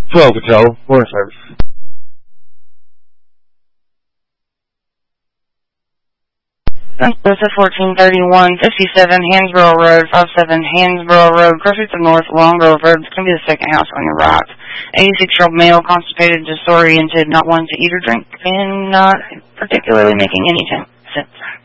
12 Patrol, Forest Service. Joseph 1431, 57 Hansborough Road, 57 Hansborough Road, grocery to the north, along Grove Road. It's going to be the second house on your right. 86-year-old male, constipated, disoriented, not wanting to eat or drink, and not particularly making any sense.